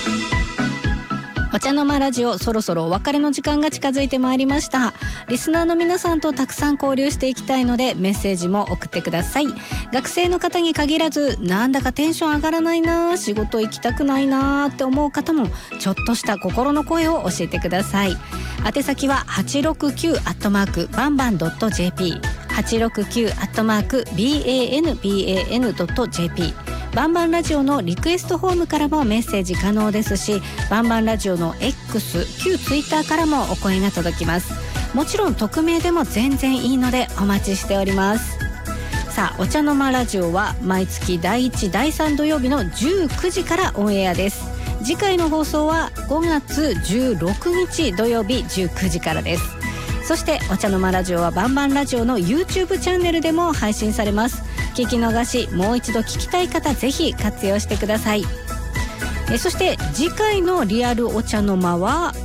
お茶の間ラジオ、そろそろお別れの時間が近づいてまいりました。リスナーの皆さんとたくさん交流していきたいので、メッセージも送ってください。学生の方に限らず、なんだかテンション上がらないな、仕事行きたくないなって思う方も、ちょっとした心の声を教えてください。宛先は 869@banban.jp 869@banban.jp バンバンラジオのリクエストフォームからもメッセージ可能ですし、バンバンラジオの X、旧ツイッターからもお声が届きます。もちろん匿名でも全然いいのでお待ちしております。さあ、お茶の間ラジオは毎月第1、第3土曜日の19時からオンエアです。次回の放送は5月16日土曜日19時からです。そしてお茶の間ラジオはバンバンラジオの YouTube チャンネルでも配信されます。聞き逃し、もう一度聞きたい方、ぜひ活用してください。そして次回のリアルお茶の間は